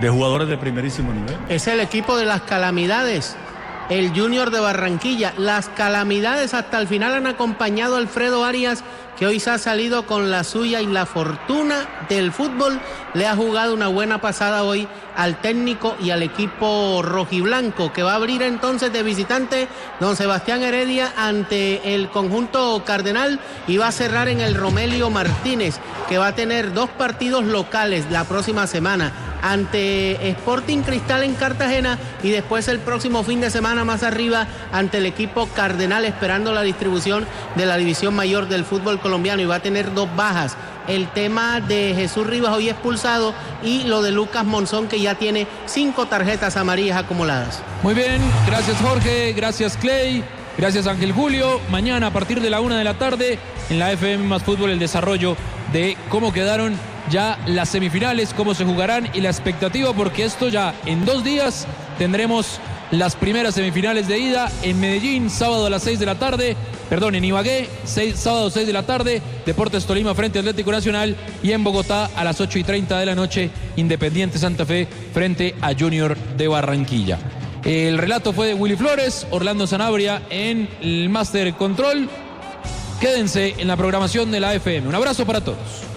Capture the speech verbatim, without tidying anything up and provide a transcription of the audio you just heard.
de jugadores de primerísimo nivel. Es el equipo de las calamidades, el Junior de Barranquilla. Las calamidades hasta el final han acompañado a Alfredo Arias, que hoy se ha salido con la suya, y la fortuna del fútbol le ha jugado una buena pasada hoy al técnico y al equipo rojiblanco, que va a abrir entonces de visitante don Sebastián Heredia ante el conjunto cardenal, y va a cerrar en el Romelio Martínez, que va a tener dos partidos locales la próxima semana, ante Sporting Cristal en Cartagena, y después el próximo fin de semana más arriba ante el equipo cardenal, esperando la distribución de la división mayor del fútbol colombiano, y va a tener dos bajas: el tema de Jesús Rivas, hoy expulsado, y lo de Lucas Monzón, que ya tiene cinco tarjetas amarillas acumuladas. Muy bien, gracias Jorge, gracias Clay, gracias Ángel Julio. Mañana a partir de la una de la tarde en la F M Más Fútbol, el desarrollo de cómo quedaron ya las semifinales, cómo se jugarán y la expectativa, porque esto ya en dos días tendremos las primeras semifinales de ida en Medellín, sábado a las seis de la tarde, perdón, en Ibagué, seis, sábado seis de la tarde, Deportes Tolima frente a Atlético Nacional, y en Bogotá a las ocho y treinta de la noche, Independiente Santa Fe frente a Junior de Barranquilla. El relato fue de Willy Flores, Orlando Sanabria en el Master Control. Quédense en la programación de la F M. Un abrazo para todos.